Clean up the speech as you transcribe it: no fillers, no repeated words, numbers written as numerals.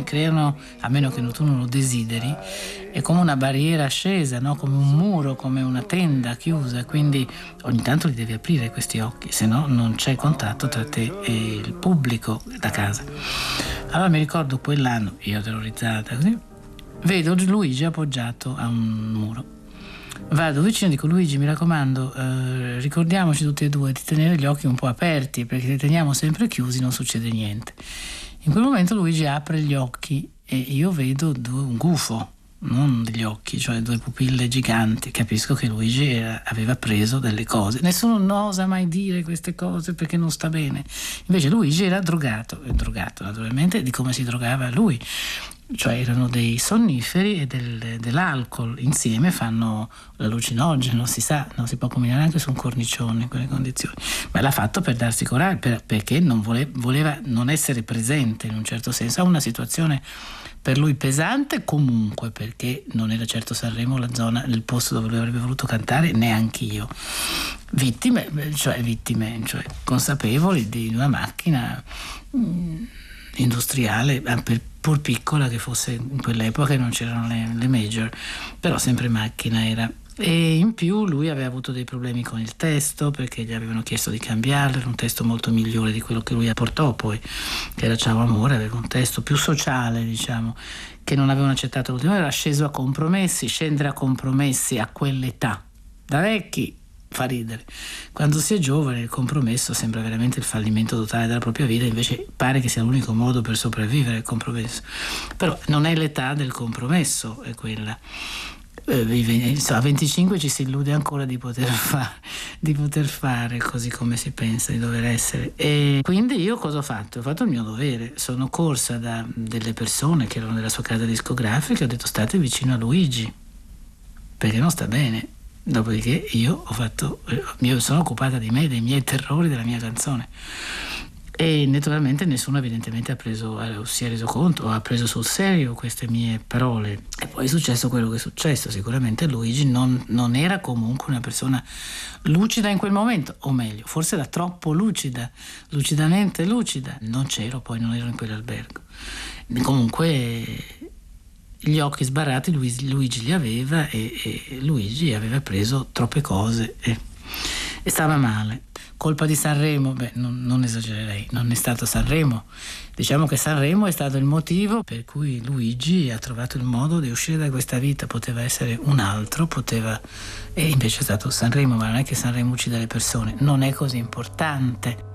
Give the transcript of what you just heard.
creano, a meno che tu non lo desideri, è come una barriera scesa, no? Come un muro, come una tenda chiusa, quindi ogni tanto li devi aprire questi occhi, se no non c'è contatto tra te e il pubblico da casa. Allora mi ricordo quell'anno, io terrorizzata così, vedo Luigi appoggiato a un muro. Vado vicino e dico: Luigi, mi raccomando, ricordiamoci tutti e due di tenere gli occhi un po' aperti, perché se li teniamo sempre chiusi non succede niente. In quel momento Luigi apre gli occhi e io vedo un gufo, non degli occhi, cioè due pupille giganti. Capisco che Luigi aveva preso delle cose. Nessuno osa mai dire queste cose perché non sta bene. Invece Luigi era drogato naturalmente di come si drogava lui. Cioè erano dei sonniferi e dell'alcol, insieme fanno l'allucinogeno, si sa, no? Si può combinare anche su un cornicione in quelle condizioni, ma l'ha fatto per darsi coraggio, perché non voleva non essere presente in un certo senso a una situazione per lui pesante, comunque, perché non era certo Sanremo la zona, il posto dove lui avrebbe voluto cantare, neanch'io. Vittime, cioè consapevoli di una macchina industriale, pur piccola che fosse in quell'epoca, non c'erano le major, però sempre macchina era. E in più lui aveva avuto dei problemi con il testo, perché gli avevano chiesto di cambiarlo, era un testo molto migliore di quello che lui apportò poi, che era Ciao amore, aveva un testo più sociale, diciamo, che non avevano accettato l'ultimo, era sceso a compromessi. Scendere a compromessi a quell'età da vecchi fa ridere. Quando si è giovane il compromesso sembra veramente il fallimento totale della propria vita, invece pare che sia l'unico modo per sopravvivere, il compromesso. Però non è l'età del compromesso, è quella. A 25 ci si illude ancora di poter fare così come si pensa di dover essere. E quindi io cosa ho fatto? Ho fatto il mio dovere, sono corsa da delle persone che erano della sua casa discografica e ho detto: state vicino a Luigi perché non sta bene. Dopodiché io sono occupata di me, dei miei terrori, della mia canzone. E naturalmente nessuno evidentemente si è reso conto o ha preso sul serio queste mie parole. E poi è successo quello che è successo. Sicuramente Luigi non era comunque una persona lucida in quel momento, o meglio, forse era troppo lucidamente lucida. Non ero in quell'albergo. Comunque gli occhi sbarrati Luigi li aveva e Luigi aveva preso troppe cose e stava male. Colpa di Sanremo? Non esagererei, non è stato Sanremo. Diciamo che Sanremo è stato il motivo per cui Luigi ha trovato il modo di uscire da questa vita. Poteva essere un altro, e invece è stato Sanremo, ma non è che Sanremo uccide le persone, non è così importante.